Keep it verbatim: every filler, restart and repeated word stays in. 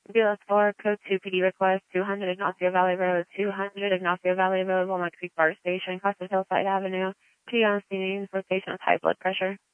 Ambulance four, code two P D request, two hundred Ignacio Valley Road, two hundred Ignacio Valley Road, Walnut Creek Bar Station, Costa Hillside Avenue. P on scene for patient with high blood pressure.